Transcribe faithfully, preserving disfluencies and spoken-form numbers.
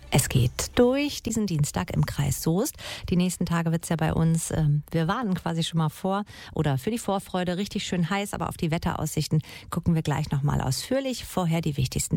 Es geht durch diesen Dienstag im Kreis Soest. Die nächsten Tage wird's ja bei uns, ähm, wir warnen quasi schon mal vor oder für die Vorfreude richtig schön heiß, aber auf die Wetteraussichten gucken wir gleich nochmal ausführlich. Vorher die wichtigsten